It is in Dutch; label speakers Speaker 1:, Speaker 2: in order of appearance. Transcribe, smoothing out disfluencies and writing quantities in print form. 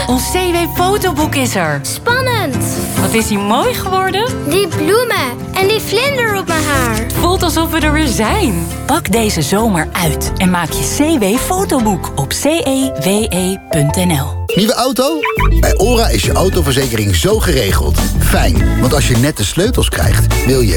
Speaker 1: Ons CW-fotoboek is er.
Speaker 2: Spannend.
Speaker 1: Wat is hij mooi geworden?
Speaker 2: Die bloemen en die vlinder op mijn haar.
Speaker 1: Het voelt alsof we er weer zijn.
Speaker 3: Pak deze zomer uit en maak je CW-fotoboek op cewe.nl.
Speaker 4: Nieuwe auto? Bij ORA is je autoverzekering zo geregeld. Fijn, want als je net de sleutels krijgt, wil je